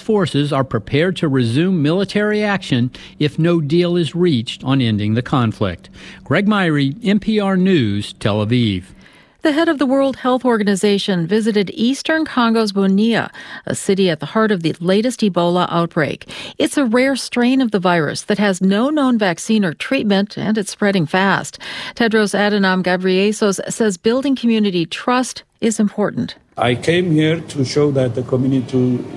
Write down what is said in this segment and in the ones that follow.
forces are prepared to resume military action if no deal is reached on ending the conflict. Greg Myrie, NPR News, Tel Aviv. The head of the World Health Organization visited eastern Congo's Bunia, a city at the heart of the latest Ebola outbreak. It's a rare strain of the virus that has no known vaccine or treatment, and it's spreading fast. Tedros Adhanom Ghebreyesus says building community trust is important. I came here to show that the communities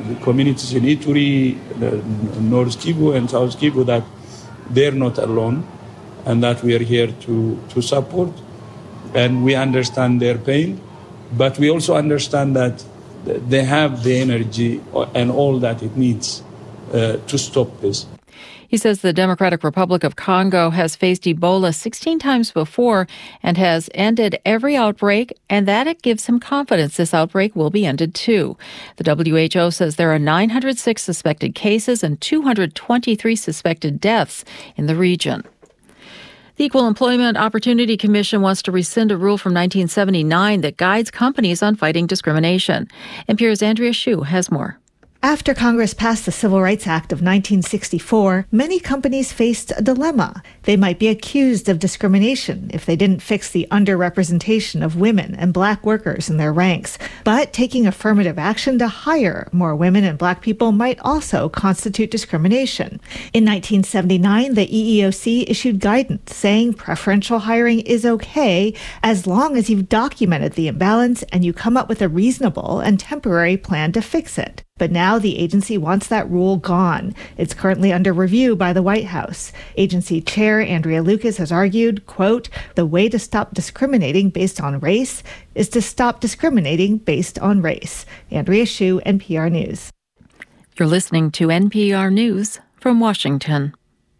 in Ituri, North Kivu and South Kivu, that they're not alone and that we are here to support. And we understand their pain, but we also understand that they have the energy and all that it needs to stop this. He says the Democratic Republic of Congo has faced Ebola 16 times before and has ended every outbreak, and that it gives him confidence this outbreak will be ended too. The WHO says there are 906 suspected cases and 223 suspected deaths in the region. The Equal Employment Opportunity Commission wants to rescind a rule from 1979 that guides companies on fighting discrimination. NPR's Andrea Hsu has more. After Congress passed the Civil Rights Act of 1964, many companies faced a dilemma. They might be accused of discrimination if they didn't fix the underrepresentation of women and Black workers in their ranks. But taking affirmative action to hire more women and Black people might also constitute discrimination. In 1979, the EEOC issued guidance saying preferential hiring is okay as long as you've documented the imbalance and you come up with a reasonable and temporary plan to fix it. But now the agency wants that rule gone. It's currently under review by the White House. Agency Chair Andrea Lucas has argued, quote, the way to stop discriminating based on race is to stop discriminating based on race. Andrea Hsu, NPR News. You're listening to NPR News from Washington.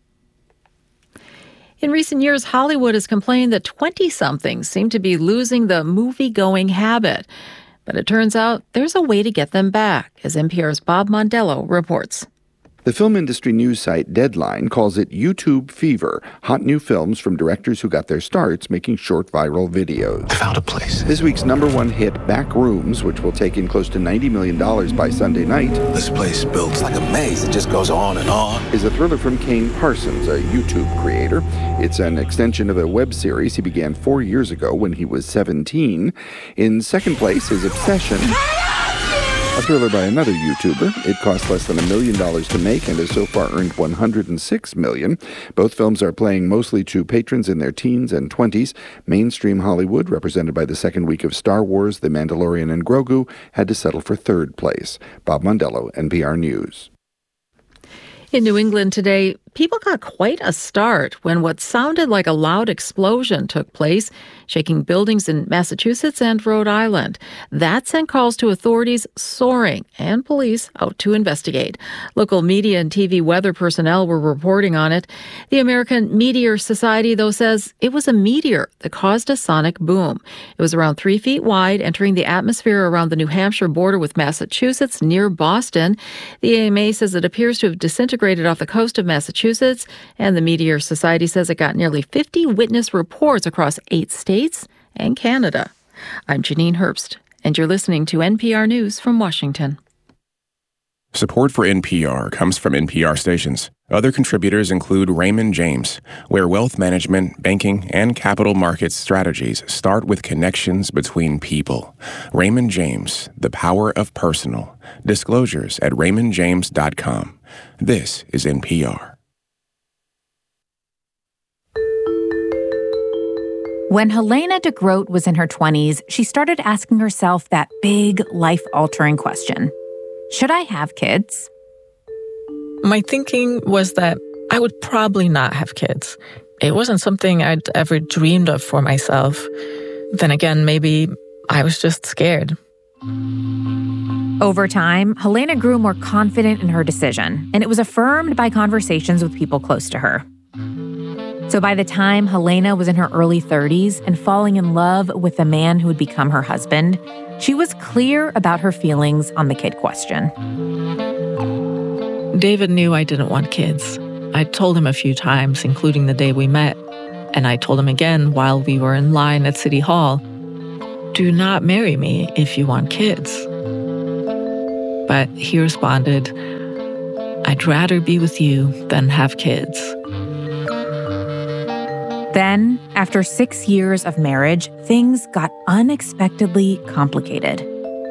In recent years, Hollywood has complained that 20-somethings seem to be losing the movie-going habit. But it turns out there's a way to get them back, as NPR's Bob Mondello reports. The film industry news site Deadline calls it YouTube fever, hot new films from directors who got their starts making short viral videos. I found a place. This week's #1 hit, Backrooms, which will take in close to $90 million by Sunday night. This place builds like a maze. It just goes on and on. Is a thriller from Kane Parsons, a YouTube creator. It's an extension of a web series he began 4 years ago when he was 17. In second place is Obsession, a thriller by another YouTuber. It cost less than $1 million to make and has so far earned $106 million. Both films are playing mostly to patrons in their teens and 20s. Mainstream Hollywood, represented by the second week of Star Wars, The Mandalorian, and Grogu, had to settle for third place. Bob Mondello, NPR News. In New England today, people got quite a start when what sounded like a loud explosion took place, shaking buildings in Massachusetts and Rhode Island. That sent calls to authorities soaring and police out to investigate. Local media and TV weather personnel were reporting on it. The American Meteor Society, though, says it was a meteor that caused a sonic boom. It was around 3 feet wide, entering the atmosphere around the New Hampshire border with Massachusetts near Boston. The AMA says it appears to have disintegrated off the coast of Massachusetts, and the Meteor Society says it got nearly 50 witness reports across 8 states and Canada. I'm Janine Herbst, and you're listening to NPR News from Washington. Support for NPR comes from NPR stations. Other contributors include Raymond James, where wealth management, banking, and capital markets strategies start with connections between people. Raymond James, the power of personal. Disclosures at raymondjames.com. This is NPR. When Helena de Groot was in her 20s, she started asking herself that big, life-altering question. Should I have kids? My thinking was that I would probably not have kids. It wasn't something I'd ever dreamed of for myself. Then again, maybe I was just scared. Over time, Helena grew more confident in her decision, and it was affirmed by conversations with people close to her. So by the time Helena was in her early 30s and falling in love with the man who would become her husband, she was clear about her feelings on the kid question. David knew I didn't want kids. I told him a few times, including the day we met. And I told him again while we were in line at City Hall, do not marry me if you want kids. But he responded, I'd rather be with you than have kids. Then, after 6 years of marriage, things got unexpectedly complicated.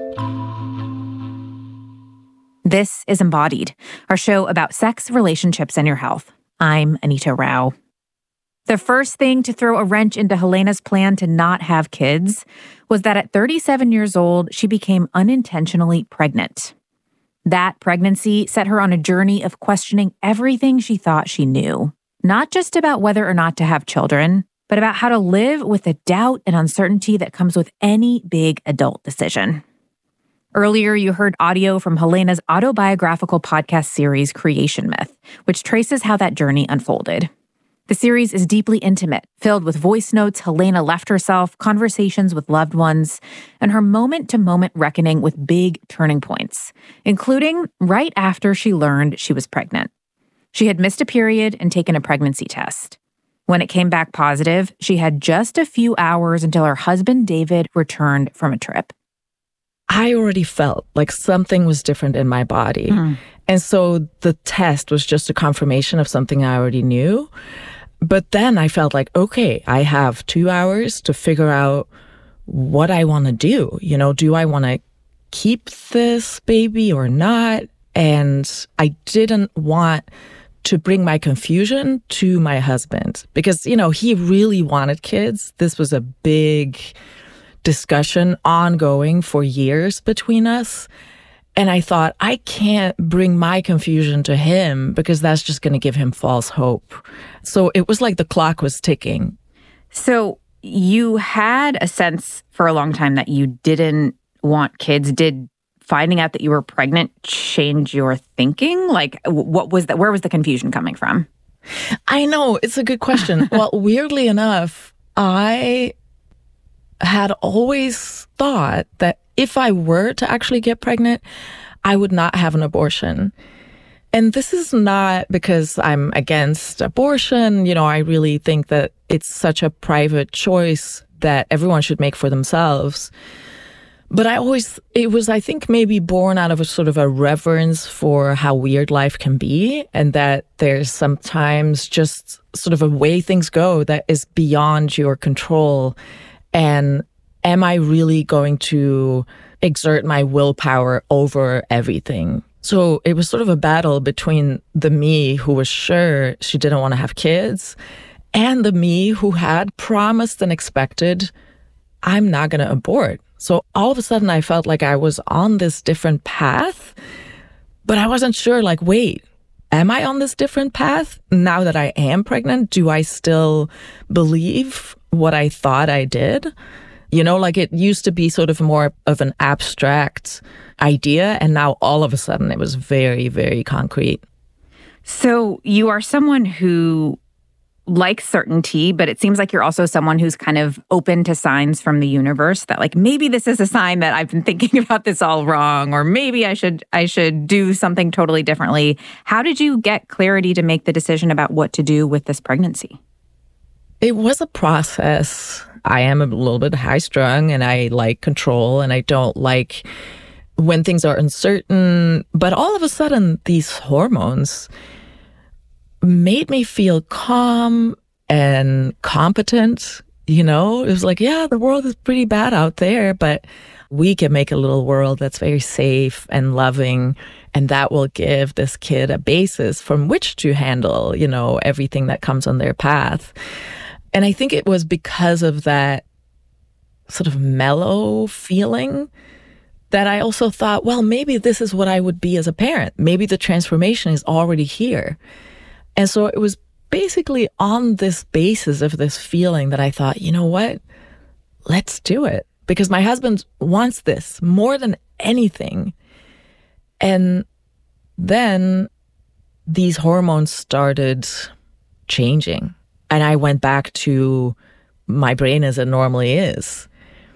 This is Embodied, our show about sex, relationships, and your health. I'm Anita Rao. The first thing to throw a wrench into Helena's plan to not have kids was that at 37 years old, she became unintentionally pregnant. That pregnancy set her on a journey of questioning everything she thought she knew. Not just about whether or not to have children, but about how to live with the doubt and uncertainty that comes with any big adult decision. Earlier, you heard audio from Helena's autobiographical podcast series, Creation Myth, which traces how that journey unfolded. The series is deeply intimate, filled with voice notes Helena left herself, conversations with loved ones, and her moment-to-moment reckoning with big turning points, including right after she learned she was pregnant. She had missed a period and taken a pregnancy test. When it came back positive, she had just a few hours until her husband, David, returned from a trip. I already felt like something was different in my body. And so the test was just a confirmation of something I already knew. But then I felt like, okay, I have 2 hours to figure out what I want to do. You know, do I want to keep this baby or not? And I didn't want to bring my confusion to my husband because, you know, he really wanted kids. This was a big discussion ongoing for years between us. And I thought, I can't bring my confusion to him because that's just going to give him false hope. So it was like the clock was ticking. So you had a sense for a long time that you didn't want kids. Did finding out that you were pregnant change your thinking? Like, what was that? Where was the confusion coming from? I know, it's a good question. Well, weirdly enough, I had always thought that if I were to actually get pregnant, I would not have an abortion. And this is not because I'm against abortion. You know, I really think that it's such a private choice that everyone should make for themselves. But it was, I think, maybe born out of a sort of a reverence for how weird life can be, and that there's sometimes just sort of a way things go that is beyond your control. And am I really going to exert my willpower over everything? So it was sort of a battle between the me who was sure she didn't want to have kids and the me who had promised and expected, I'm not going to abort. So all of a sudden I felt like I was on this different path, but I wasn't sure, like, wait, am I on this different path? Now that I am pregnant, do I still believe what I thought I did? You know, like it used to be sort of more of an abstract idea, and now all of a sudden it was very, very concrete. So you are someone who likes certainty, but it seems like you're also someone who's kind of open to signs from the universe that, like, maybe this is a sign that I've been thinking about this all wrong, or maybe I should do something totally differently. How did you get clarity to make the decision about what to do with this pregnancy? It was a process. I am a little bit high-strung and I like control and I don't like when things are uncertain. But all of a sudden, these hormones made me feel calm and competent. You know, it was like, yeah, the world is pretty bad out there, but we can make a little world that's very safe and loving. And that will give this kid a basis from which to handle, you know, everything that comes on their path. And I think it was because of that sort of mellow feeling that I also thought, well, maybe this is what I would be as a parent. Maybe the transformation is already here. And so it was basically on this basis of this feeling that I thought, you know what? Let's do it. Because my husband wants this more than anything. And then these hormones started changing. And I went back to my brain as it normally is.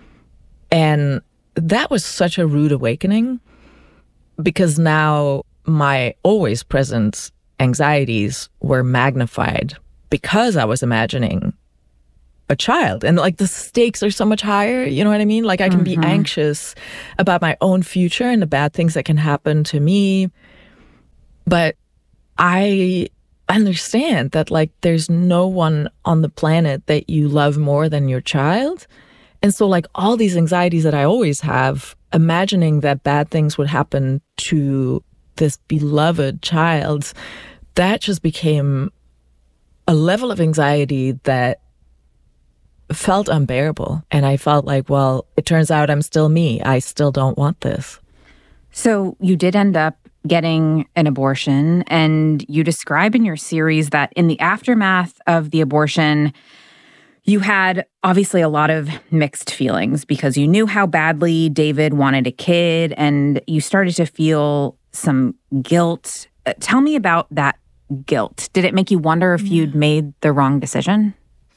And that was such a rude awakening because now my always present anxieties were magnified because I was imagining a child. And like the stakes are so much higher, you know what I mean? Like I can be anxious about my own future and the bad things that can happen to me. But I understand that like there's no one on the planet that you love more than your child. And so like all these anxieties that I always have, imagining that bad things would happen to this beloved child, that just became a level of anxiety that felt unbearable. And I felt like, well, it turns out I'm still me. I still don't want this. So you did end up getting an abortion, and you describe in your series that in the aftermath of the abortion, you had obviously a lot of mixed feelings because you knew how badly David wanted a kid, and you started to feel some guilt. Tell me about that guilt. Did it make you wonder if you'd made the wrong decision?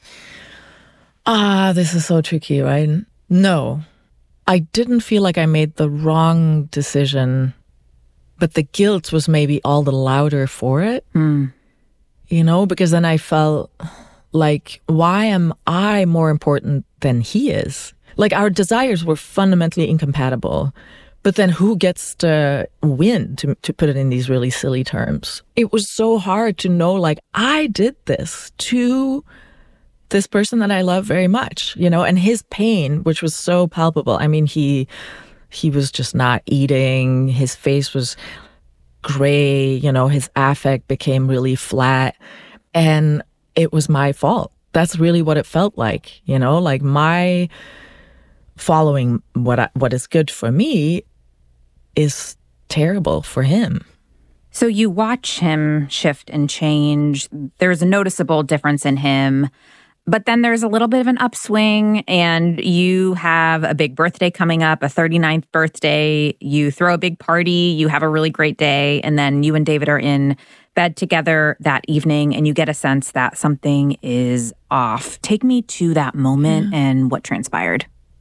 This is so tricky, right? No, I didn't feel like I made the wrong decision, but the guilt was maybe all the louder for it, you know, because then I felt like, why am I more important than he is? Like our desires were fundamentally incompatible, but then who gets to win, to put it in these really silly terms? It was so hard to know, like, I did this to this person that I love very much, you know, and his pain, which was so palpable. I mean, he was just not eating. His face was gray, you know, his affect became really flat. And it was my fault. That's really what it felt like, you know, like my following what is good for me is terrible for him. So you watch him shift and change. There's a noticeable difference in him. But then there's a little bit of an upswing, and you have a big birthday coming up, a 39th birthday. You throw a big party, you have a really great day, and then you and David are in bed together that evening, and you get a sense that something is off. Take me to that moment and what transpired.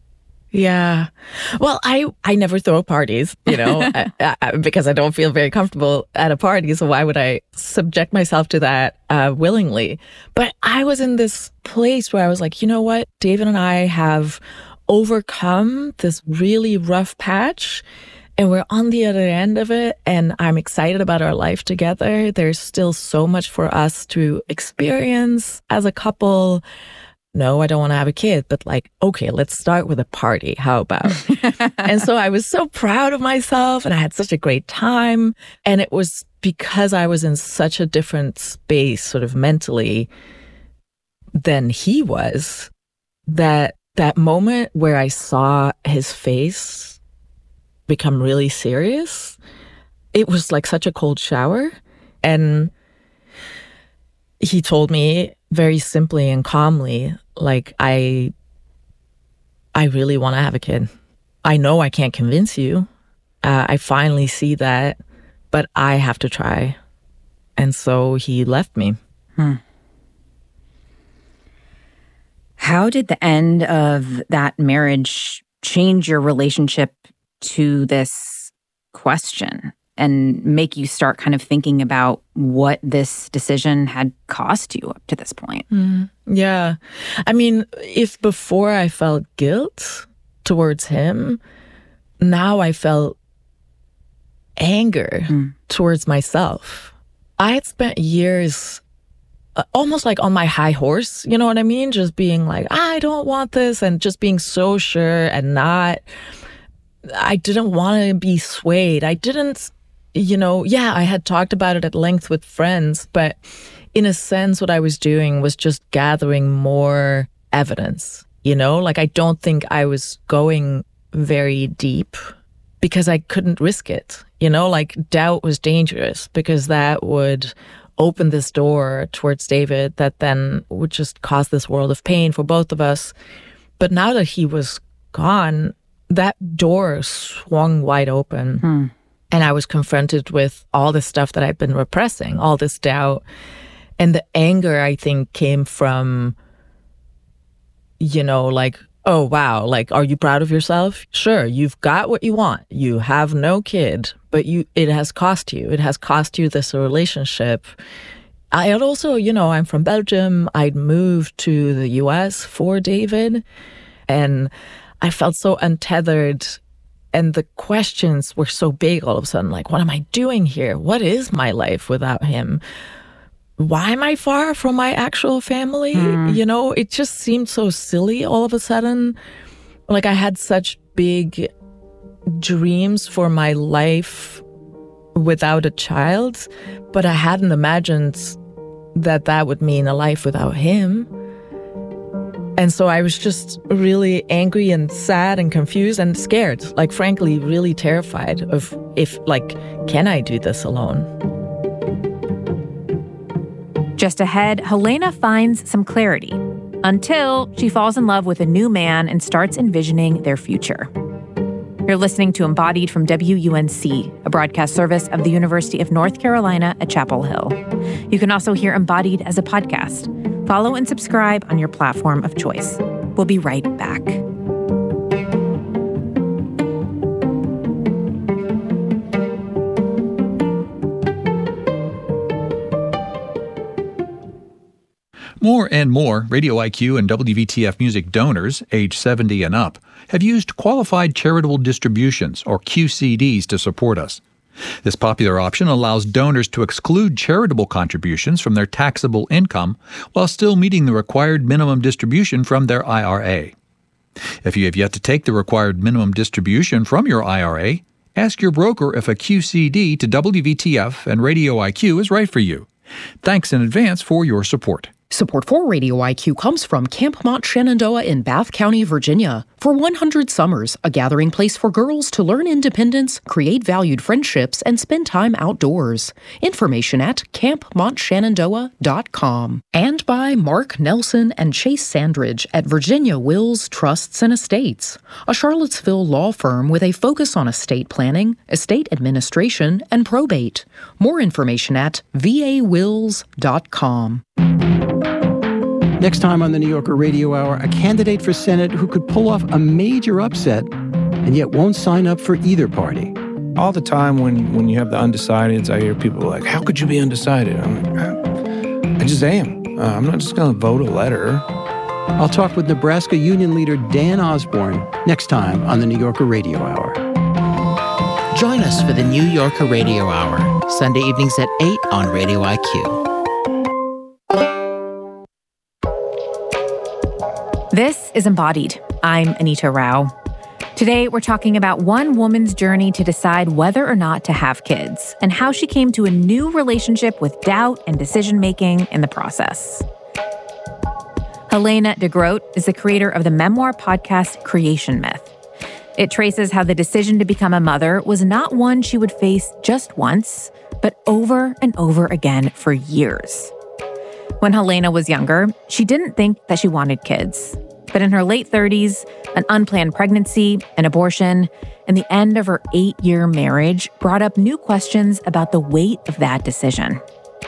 Yeah. Well, I never throw parties, you know, because I don't feel very comfortable at a party. So why would I subject myself to that willingly? But I was in this place where I was like, you know what? David and I have overcome this really rough patch, and we're on the other end of it. And I'm excited about our life together. There's still so much for us to experience as a couple. No, I don't want to have a kid, but like, okay, let's start with a party. How about? And so I was so proud of myself, and I had such a great time. And it was because I was in such a different space, sort of mentally, than he was, that moment where I saw his face become really serious, it was like such a cold shower. And he told me very simply and calmly, like, I really want to have a kid. I know I can't convince you. I finally see that, but I have to try. And so he left me. How did the end of that marriage change your relationship to this question and make you start kind of thinking about what this decision had cost you up to this point? Yeah. I mean, if before I felt guilt towards him, now I felt anger towards myself. I had spent years almost like on my high horse, you know what I mean? Just being like, I don't want this, and just being so sure and I didn't want to be swayed. I didn't, you know, yeah, I had talked about it at length with friends, but in a sense, what I was doing was just gathering more evidence, you know? Like, I don't think I was going very deep because I couldn't risk it, you know? Like, doubt was dangerous because that would open this door towards David that then would just cause this world of pain for both of us. But now that he was gone, that door swung wide open. And I was confronted with all this stuff that I'd been repressing, all this doubt. And the anger, I think, came from, you know, like, oh, wow, like, are you proud of yourself? Sure, you've got what you want. You have no kid, but it has cost you. It has cost you this relationship. I had also, you know, I'm from Belgium. I'd moved to the US for David, and I felt so untethered And the questions were so big all of a sudden, like, what am I doing here? What is my life without him? Why am I far from my actual family? You know, it just seemed so silly all of a sudden. Like I had such big dreams for my life without a child, but I hadn't imagined that would mean a life without him. And so I was just really angry and sad and confused and scared, like frankly, really terrified of can I do this alone? Just ahead, Helena finds some clarity until she falls in love with a new man and starts envisioning their future. You're listening to Embodied from WUNC, a broadcast service of the University of North Carolina at Chapel Hill. You can also hear Embodied as a podcast. Follow and subscribe on your platform of choice. We'll be right back. More and more Radio IQ and WVTF Music donors, age 70 and up, have used Qualified Charitable Distributions, or QCDs, to support us. This popular option allows donors to exclude charitable contributions from their taxable income while still meeting the required minimum distribution from their IRA. If you have yet to take the required minimum distribution from your IRA, ask your broker if a QCD to WVTF and Radio IQ is right for you. Thanks in advance for your support. Support for Radio IQ comes from Camp Mont Shenandoah in Bath County, Virginia. For 100 summers, a gathering place for girls to learn independence, create valued friendships, and spend time outdoors. Information at campmontshenandoah.com. And by Mark Nelson and Chase Sandridge at Virginia Wills Trusts and Estates, a Charlottesville law firm with a focus on estate planning, estate administration, and probate. More information at vawills.com. Next time on the New Yorker Radio Hour, a candidate for Senate who could pull off a major upset and yet won't sign up for either party. All the time when you have the undecideds, I hear people like, how could you be undecided? I'm like, I just am. I'm not just going to vote a letter. I'll talk with Nebraska Union leader Dan Osborne next time on the New Yorker Radio Hour. Join us for the New Yorker Radio Hour, Sunday evenings at 8 on Radio IQ. This is Embodied. I'm Anita Rao. Today, we're talking about one woman's journey to decide whether or not to have kids and how she came to a new relationship with doubt and decision-making in the process. Helena de Groot is the creator of the memoir podcast Creation Myth. It traces how the decision to become a mother was not one she would face just once, but over and over again for years. When Helena was younger, she didn't think that she wanted kids. But in her late 30s, an unplanned pregnancy, an abortion, and the end of her 8-year marriage brought up new questions about the weight of that decision.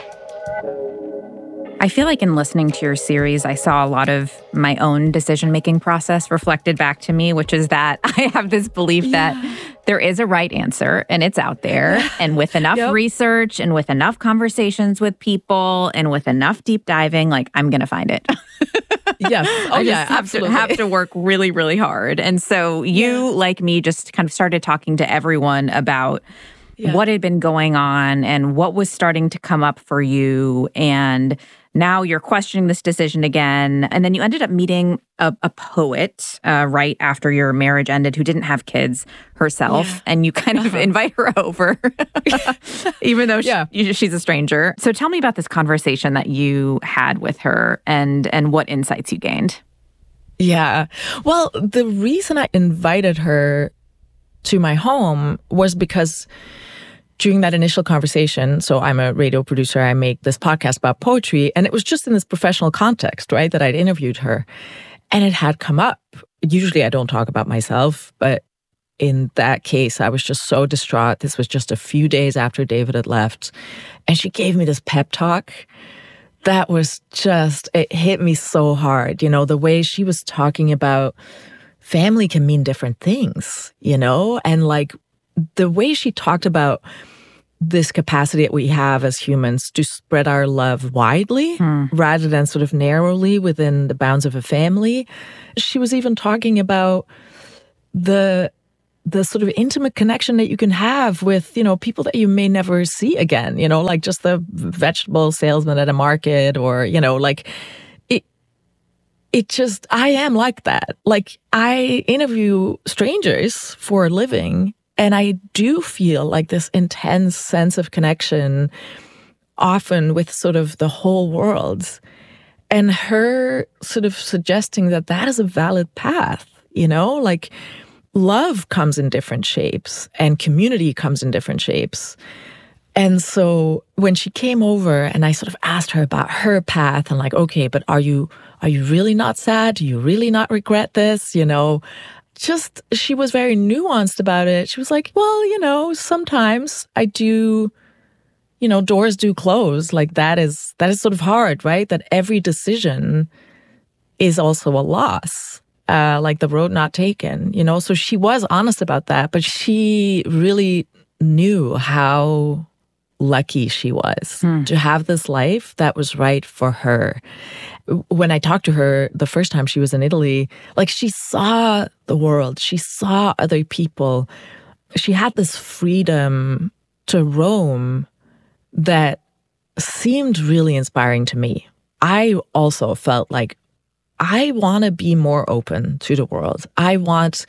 I feel like in listening to your series, I saw a lot of my own decision-making process reflected back to me, which is that I have this belief that there is a right answer and it's out there. And with enough research and with enough conversations with people and with enough deep diving, like I'm going to find it. Yes. I just have to work really, really hard. And so you, like me, just kind of started talking to everyone about what had been going on and what was starting to come up for you. And now you're questioning this decision again. And then you ended up meeting a poet right after your marriage ended who didn't have kids herself. Yeah. And you kind of invite her over, even though she's a stranger. So tell me about this conversation that you had with her and what insights you gained. Yeah. Well, the reason I invited her to my home was because during that initial conversation, so I'm a radio producer, I make this podcast about poetry, and it was just in this professional context, right, that I'd interviewed her. And it had come up. Usually I don't talk about myself, but in that case, I was just so distraught. This was just a few days after David had left. And she gave me this pep talk that was just, it hit me so hard. You know, the way she was talking about family can mean different things, you know, and like the way she talked about this capacity that we have as humans to spread our love widely rather than sort of narrowly within the bounds of a family. She was even talking about the the sort of intimate connection that you can have with, people that you may never see again, like just the vegetable salesman at a market or, like it just, I am like that. Like I interview strangers for a living and I do feel like this intense sense of connection often with sort of the whole world. And her sort of suggesting that that is a valid path, like love comes in different shapes and community comes in different shapes. And so when she came over and I sort of asked her about her path and like, okay, but are you really not sad? Do you really not regret this? Just she was very nuanced about it. She was like, well, sometimes I do, doors do close. Like that is sort of hard, right? That every decision is also a loss. Like the road not taken, So she was honest about that, but she really knew how lucky she was to have this life that was right for her. When I talked to her the first time she was in Italy, like she saw the world, she saw other people. She had this freedom to roam that seemed really inspiring to me. I also felt like I want to be more open to the world. I want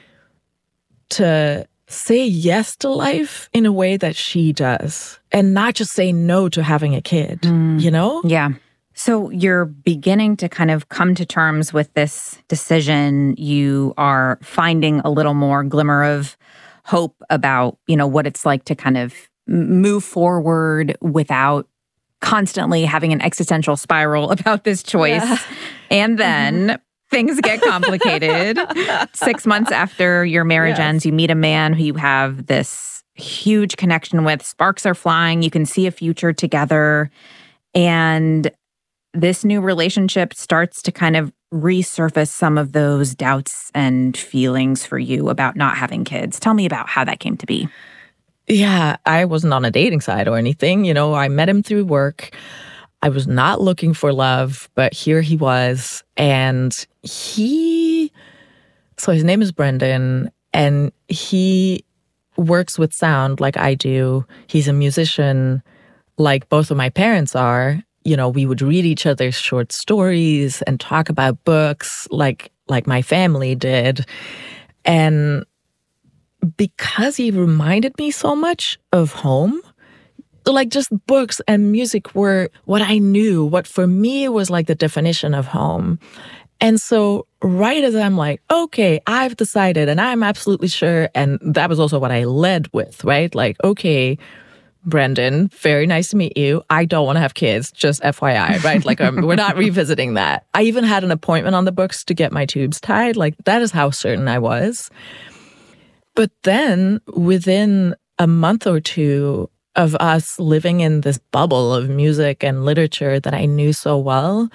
to say yes to life in a way that she does and not just say no to having a kid, Yeah. So you're beginning to kind of come to terms with this decision. You are finding a little more glimmer of hope about, what it's like to kind of move forward without constantly having an existential spiral about this choice. Yeah. And then things get complicated. 6 months after your marriage ends, you meet a man who you have this huge connection with. Sparks are flying. You can see a future together. And this new relationship starts to kind of resurface some of those doubts and feelings for you about not having kids. Tell me about how that came to be. Yeah, I wasn't on a dating site or anything. I met him through work. I was not looking for love, but here he was. And so his name is Brendan, and he works with sound like I do. He's a musician like both of my parents are. We would read each other's short stories and talk about books like my family did. And because he reminded me so much of home, like just books and music were what I knew, what for me was like the definition of home. And so right as I'm like, okay, I've decided and I'm absolutely sure. And that was also what I led with, right? Like, okay, Brendan, very nice to meet you. I don't want to have kids, just FYI, right? Like we're not revisiting that. I even had an appointment on the books to get my tubes tied. Like that is how certain I was. But then within a month or two of us living in this bubble of music and literature that I knew so well,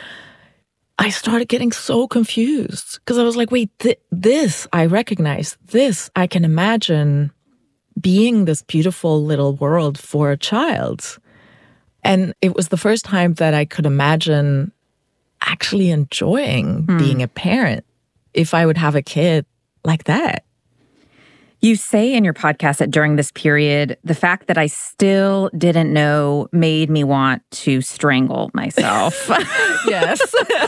I started getting so confused because I was like, wait, this I recognize, this I can imagine being this beautiful little world for a child. And it was the first time that I could imagine actually enjoying being a parent if I would have a kid like that. You say in your podcast that during this period, the fact that I still didn't know made me want to strangle myself. Yes.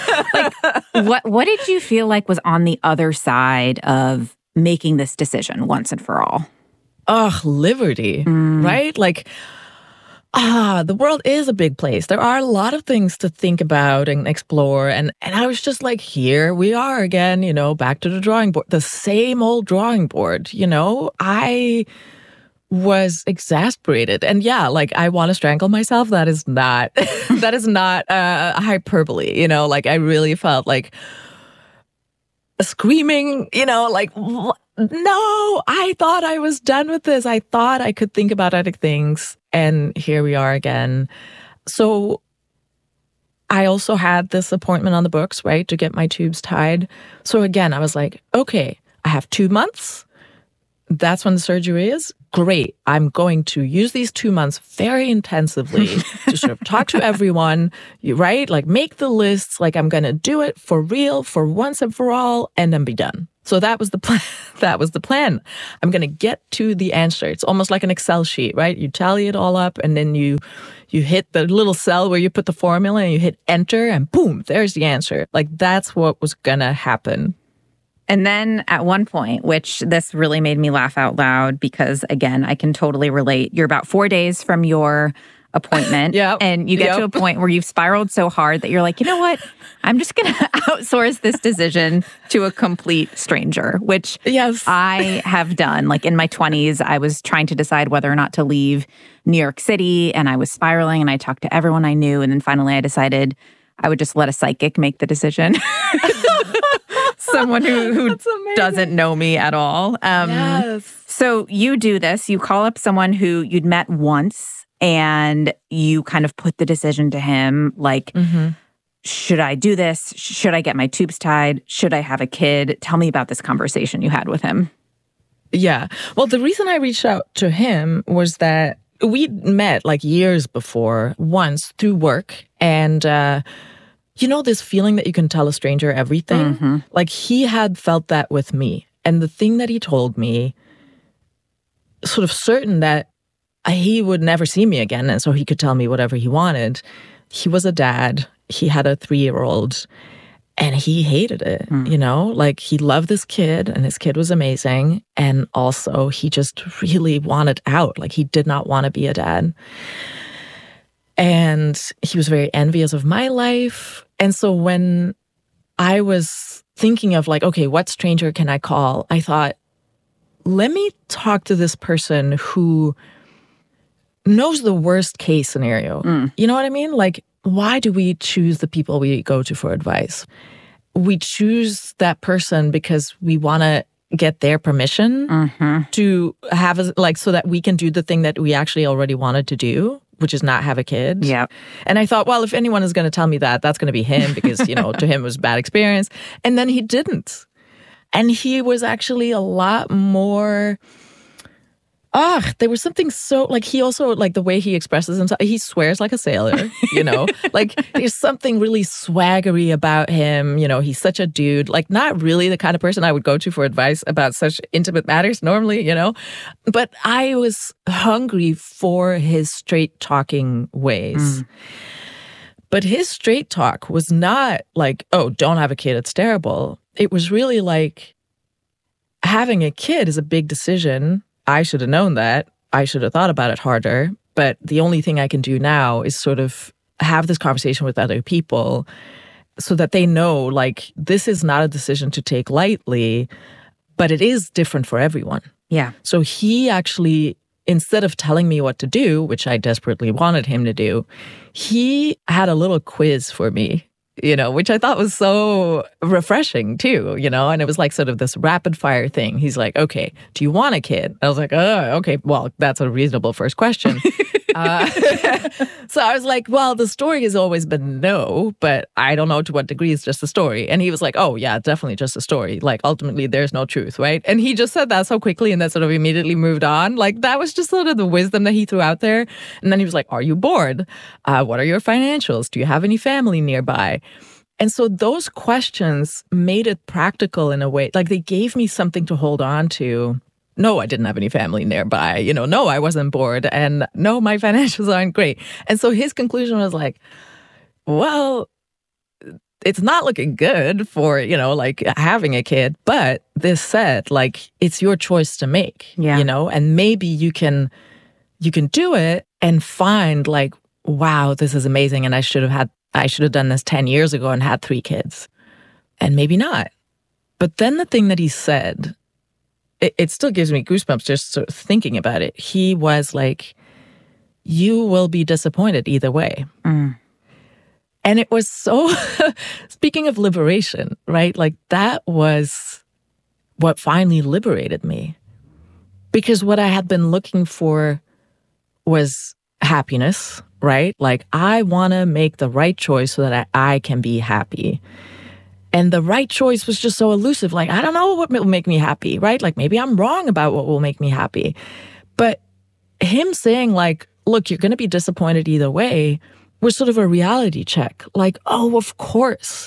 What did you feel like was on the other side of making this decision once and for all? Liberty, right? Like, the world is a big place. There are a lot of things to think about and explore. And I was just like, here we are again, back to the drawing board, the same old drawing board, I was exasperated. And yeah, like I want to strangle myself. That is not, hyperbole, like I really felt like screaming, like, no, I thought I was done with this. I thought I could think about other things. And here we are again. So I also had this appointment on the books, right, to get my tubes tied. So again, I was like, okay, I have 2 months. That's when the surgery is. Great. I'm going to use these 2 months very intensively to sort of talk to everyone, right? Like make the lists, like I'm going to do it for real, for once and for all, and then be done. So that was the plan. That was the plan. I'm going to get to the answer. It's almost like an Excel sheet, right? You tally it all up, and then you hit the little cell where you put the formula, and you hit enter, and boom, there's the answer. Like, that's what was going to happen. And then at one point, which this really made me laugh out loud because, again, I can totally relate. You're about 4 days from your appointment. And you get to a point where you've spiraled so hard that you're like, you know what? I'm just going to outsource this decision to a complete stranger, which I have done. Like in my 20s, I was trying to decide whether or not to leave New York City, and I was spiraling, and I talked to everyone I knew. And then finally I decided I would just let a psychic make the decision. Someone who doesn't know me at all. So you do this. You call up someone who you'd met once, and you kind of put the decision to him, like, should I do this? Should I get my tubes tied? Should I have a kid? Tell me about this conversation you had with him. Yeah. Well, the reason I reached out to him was that we'd met like years before, once through work. And, you know, this feeling that you can tell a stranger everything? Like, he had felt that with me. And the thing that he told me, sort of certain that he would never see me again, and so he could tell me whatever he wanted. He was a dad. He had a 3-year-old, and he hated it, you know? Like, he loved this kid, and his kid was amazing, and also he just really wanted out. Like, he did not want to be a dad. And he was very envious of my life. And so when I was thinking of like, okay, what stranger can I call? I thought, let me talk to this person who knows the worst case scenario. You know what I mean? Like, why do we choose the people we go to for advice? We choose that person because we want to get their permission to have, so that we can do the thing that we actually already wanted to do, which is not have a kid. Yeah. And I thought, well, if anyone is going to tell me that, that's going to be him because, you know, to him it was a bad experience. And then he didn't. And he was actually a lot more... there was something so, like, he also, like, the way he expresses himself, he swears like a sailor, you know? Like, there's something really swaggery about him, you know? He's such a dude, like, not really the kind of person I would go to for advice about such intimate matters normally, you know? But I was hungry for his straight-talking ways. But his straight talk was not like, oh, don't have a kid, it's terrible. It was really like, having a kid is a big decision. I should have known that. I should have thought about it harder. But the only thing I can do now is sort of have this conversation with other people so that they know, like, this is not a decision to take lightly, but it is different for everyone. Yeah. So he actually, instead of telling me what to do, which I desperately wanted him to do, he had a little quiz for me, you know, which I thought was so refreshing too, you know, and it was like sort of this rapid fire thing. He's like, okay, do you want a kid? I was like, oh, okay, well, that's a reasonable first question. So I was like, well, the story has always been no, but I don't know to what degree it's just a story. And he was like, oh, yeah, definitely just a story. Like, ultimately, there's no truth, right? And he just said that so quickly and then sort of immediately moved on. Like, that was just sort of the wisdom that he threw out there. And then he was like, are you bored? What are your financials? Do you have any family nearby? And so those questions made it practical in a way. Like, they gave me something to hold on to. No, I didn't have any family nearby. You know, no, I wasn't bored. And no, my financials aren't great. And so his conclusion was like, well, it's not looking good for, you know, like having a kid. But this said, like, it's your choice to make, you know, and maybe you can do it and find like, wow, this is amazing. And I should have done this 10 years ago and had 3 kids. And maybe not. But then the thing that he said, it still gives me goosebumps just sort of thinking about it. He was like, you will be disappointed either way. And it was so, speaking of liberation, right? Like, that was what finally liberated me. Because what I had been looking for was happiness, right? Like, I want to make the right choice so that I can be happy. And the right choice was just so elusive. Like, I don't know what will make me happy, right? Like, maybe I'm wrong about what will make me happy. But him saying, like, look, you're going to be disappointed either way was sort of a reality check. Like, oh, of course,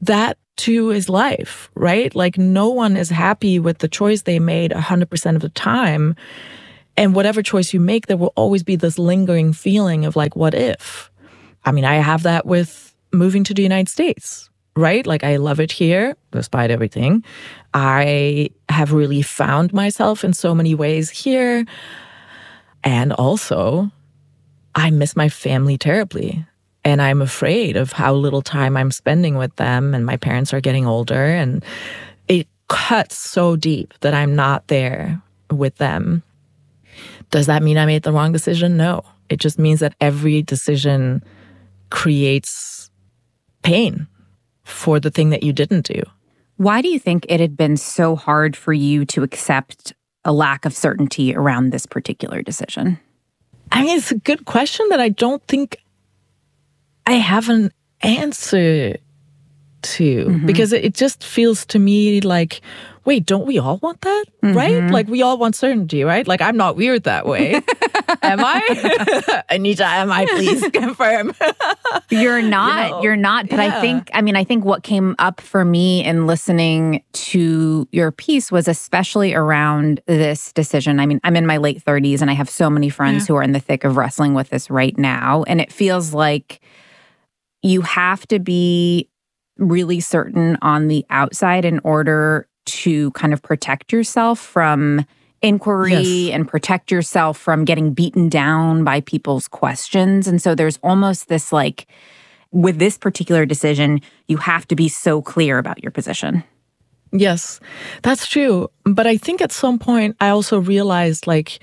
that too is life, right? Like no one is happy with the choice they made 100% of the time. And whatever choice you make, there will always be this lingering feeling of like, what if? I mean, I have that with moving to the United States, right? Like I love it here, despite everything. I have really found myself in so many ways here. And also, I miss my family terribly. And I'm afraid of how little time I'm spending with them. And my parents are getting older. And it cuts so deep that I'm not there with them. Does that mean I made the wrong decision? No. It just means that every decision creates pain for the thing that you didn't do. Why do you think it had been so hard for you to accept a lack of certainty around this particular decision? I mean, it's a good question that I don't think I have an answer to, because it just feels to me like, wait, don't we all want that, right? Like we all want certainty, right? Like I'm not weird that way. Am I? Anita, am I? Please confirm. You're not. You're not. But I think what came up for me in listening to your piece was especially around this decision. I mean, I'm in my late 30s and I have so many friends who are in the thick of wrestling with this right now. And it feels like you have to be really certain on the outside in order to kind of protect yourself from inquiry and protect yourself from getting beaten down by people's questions. And so there's almost this like, with this particular decision, you have to be so clear about your position. Yes, that's true. But I think at some point I also realized like,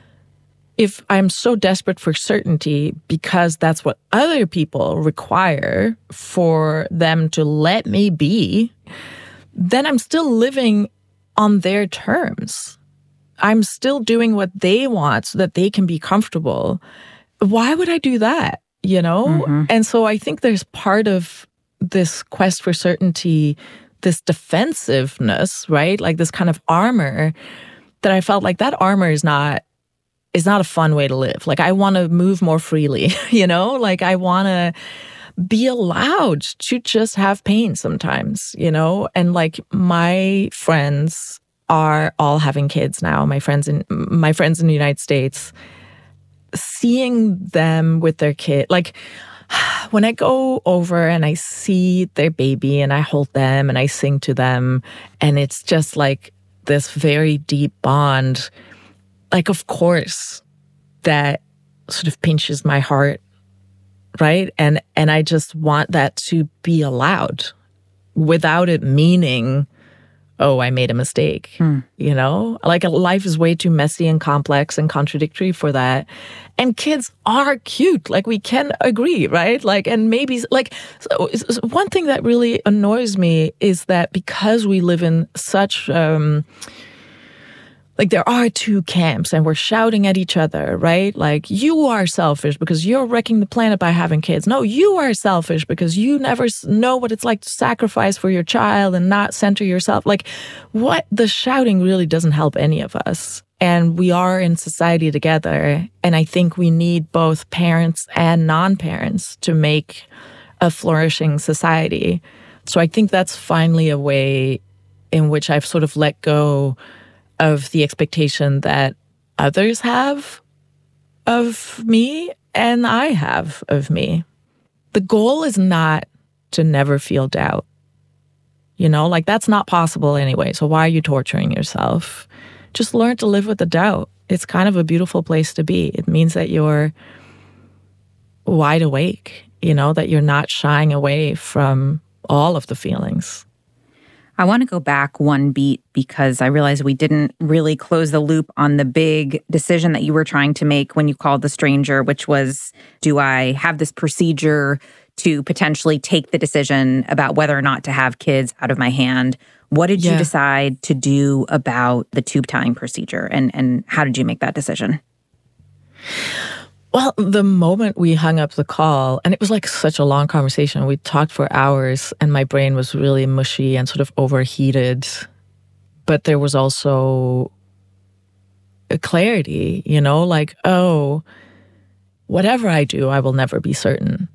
if I'm so desperate for certainty because that's what other people require for them to let me be, then I'm still living on their terms. I'm still doing what they want so that they can be comfortable. Why would I do that, you know? And so I think there's part of this quest for certainty, this defensiveness, right? Like this kind of armor that I felt like that armor is not a fun way to live. Like I want to move more freely, you know? Like I want to be allowed to just have pain sometimes, you know? And like my friends are all having kids now, my friends in the United States, seeing them with their kid, like when I go over and I see their baby and I hold them and I sing to them, and it's just like this very deep bond, like of course that sort of pinches my heart, right? And I just want that to be allowed without it meaning, oh, I made a mistake, you know? Like life is way too messy and complex and contradictory for that. And kids are cute, like we can agree, right? Like, and maybe, like, so one thing that really annoys me is that because we live in such, like there are two camps and we're shouting at each other, right? Like you are selfish because you're wrecking the planet by having kids. No, you are selfish because you never know what it's like to sacrifice for your child and not center yourself. Like what the shouting really doesn't help any of us. And we are in society together. And I think we need both parents and non-parents to make a flourishing society. So I think that's finally a way in which I've sort of let go of the expectation that others have of me and I have of me. The goal is not to never feel doubt. You know, like that's not possible anyway. So why are you torturing yourself? Just learn to live with the doubt. It's kind of a beautiful place to be. It means that you're wide awake, you know, that you're not shying away from all of the feelings. I want to go back one beat because I realized we didn't really close the loop on the big decision that you were trying to make when you called the stranger, which was, do I have this procedure to potentially take the decision about whether or not to have kids out of my hand? What did you decide to do about the tube tying procedure, and how did you make that decision? Well, the moment we hung up the call, and it was like such a long conversation, we talked for hours and my brain was really mushy and sort of overheated. But there was also a clarity, you know, like, oh, whatever I do, I will never be certain.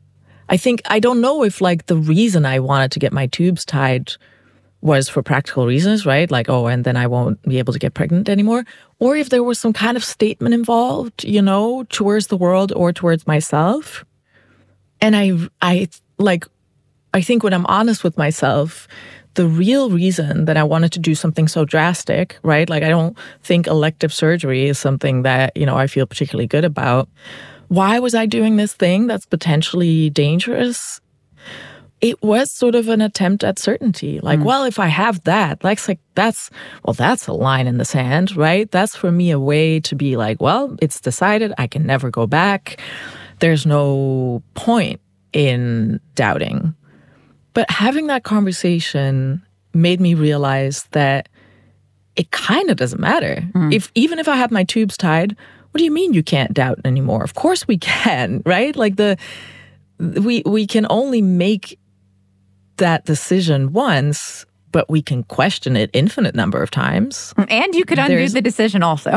I don't know if like the reason I wanted to get my tubes tied was for practical reasons, right? Like, oh, and then I won't be able to get pregnant anymore. Or if there was some kind of statement involved, you know, towards the world or towards myself. And I think when I'm honest with myself, the real reason that I wanted to do something so drastic, right? Like, I don't think elective surgery is something that, you know, I feel particularly good about. Why was I doing this thing that's potentially dangerous? It was sort of an attempt at certainty. Like, well, if I have that, that's a line in the sand, right? That's for me a way to be like, well, it's decided. I can never go back. There's no point in doubting. But having that conversation made me realize that it kind of doesn't matter. Even if I have my tubes tied, what do you mean you can't doubt anymore? Of course we can, right? Like we can only make that decision once, but we can question it infinite number of times. And you could undo the decision also.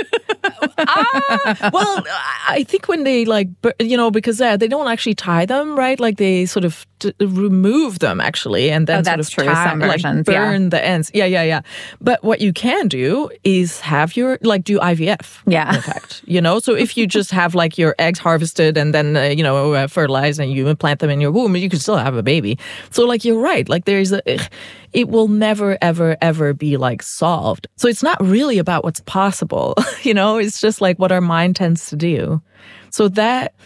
Well, I think when they because they don't actually tie them, right? Like they sort of remove them actually, and then sort of tie, like burn the ends. Yeah. But what you can do is have your do IVF. Yeah. In fact, so if you just have like your eggs harvested and then fertilized and you implant them in your womb, you can still have a baby. So like you're right. Like it will never, ever, ever be like solved. So it's not really about what's possible, it's just like what our mind tends to do. So that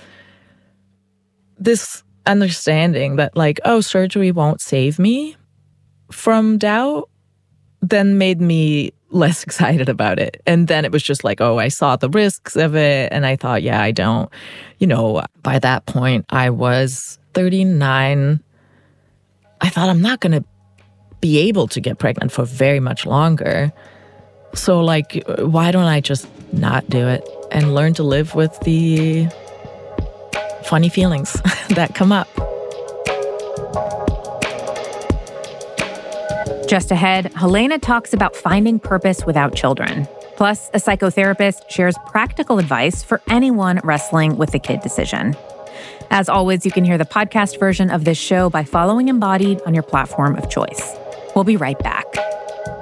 this understanding that like, oh, surgery won't save me from doubt, then made me less excited about it. And then it was just like, oh, I saw the risks of it. And I thought, yeah, I don't, by that point I was 39. I thought I'm not going to be able to get pregnant for very much longer. So like, why don't I just not do it and learn to live with the funny feelings that come up? Just ahead, Helena talks about finding purpose without children. Plus, a psychotherapist shares practical advice for anyone wrestling with the kid decision. As always, you can hear the podcast version of this show by following Embodied on your platform of choice. We'll be right back.